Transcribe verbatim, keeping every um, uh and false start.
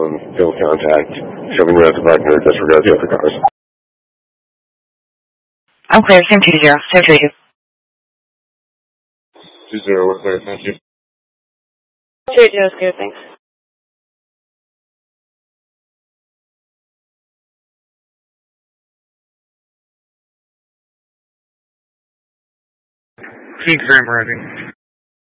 um, failed contact, shoving you out the back and disregard the other cars. I'm clear, same two zero, same two two. Two zero, we're clear, thank you. Two zero is clear, thanks. Phoenix Ramp rising.